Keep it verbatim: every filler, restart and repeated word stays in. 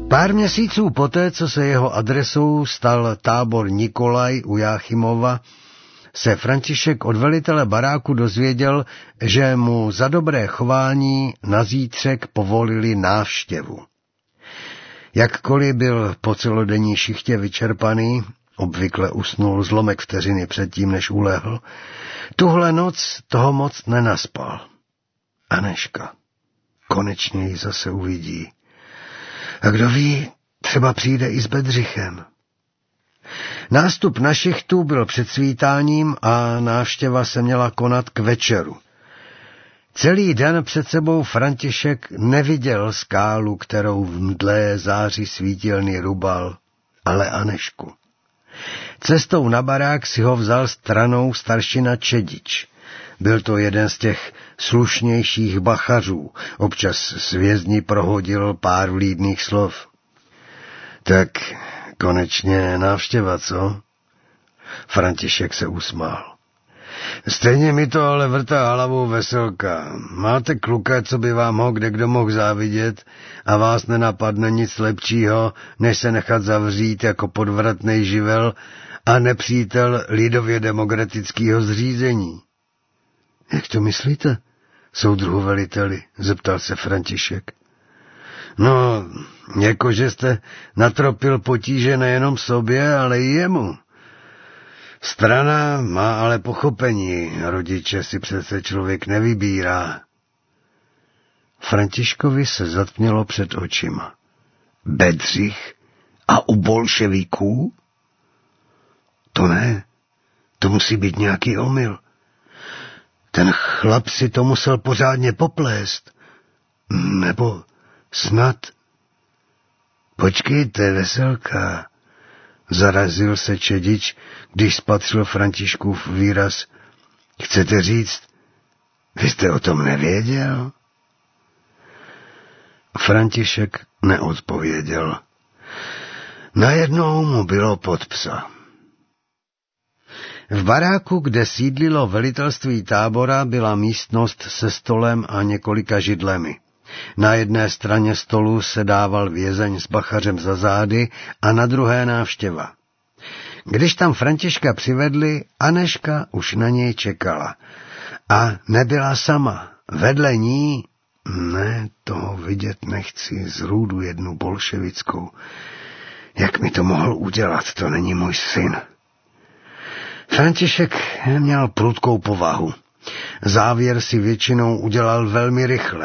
Pár měsíců poté, co se jeho adresou stal tábor Nikolaj u Jáchymova, se František od velitele baráku dozvěděl, že mu za dobré chování na zítřek povolili návštěvu. Jakkoliv byl po celodenní šichtě vyčerpaný, obvykle usnul zlomek vteřiny předtím, než ulehl, tuhle noc toho moc nenaspal. Anežka. Konečně ji zase uvidí. A kdo ví, třeba přijde i s Bedřichem. Nástup na šichtu byl před svítáním a návštěva se měla konat k večeru. Celý den před sebou František neviděl skálu, kterou v mdlé záři svítilny rubal, ale Anežku. Cestou na barák si ho vzal stranou staršina Čedič. Byl to jeden z těch slušnějších bachařů, občas s vězni prohodil pár vlídných slov. Tak konečně návštěva, co? František se usmál. Stejně mi to ale vrtá hlavou Veselka. Máte kluka, co by vám ho kdekdo mohl závidět a vás nenapadne nic lepšího, než se nechat zavřít jako podvratnej živel a nepřítel lidově demokratického zřízení. Jak to myslíte, soudruhu veliteli? Zeptal se František. No, jakože jste natropil potíže nejenom sobě, ale i jemu. Strana má ale pochopení, rodiče si přece člověk nevybírá. Františkovi se zatmělo před očima. Bedřich a u bolševiků? To ne, to musí být nějaký omyl. Ten chlap si to musel pořádně poplést. Nebo snad... Počkejte, Veselka, zarazil se Čedič, když spatřil Františkův výraz. Chcete říct, vy jste o tom nevěděl? František neodpověděl. Najednou mu bylo pod psa. V baráku, kde sídlilo velitelství tábora, byla místnost se stolem a několika židlemi. Na jedné straně stolu sedával vězeň s bachařem za zády a na druhé návštěva. Když tam Františka přivedli, Anežka už na něj čekala. A nebyla sama. Vedle ní... Ne, toho vidět nechci, zrůdu jednu bolševickou. Jak mi to mohl udělat, to není můj syn. František měl prudkou povahu. Závěr si většinou udělal velmi rychle.